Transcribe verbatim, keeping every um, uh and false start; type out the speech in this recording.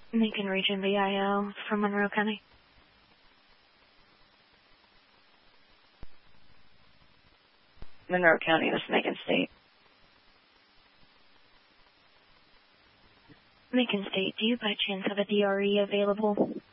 Macon Region V I O from Monroe County. Monroe County, this is Macon State. Macon State, do you by chance have a D R E available?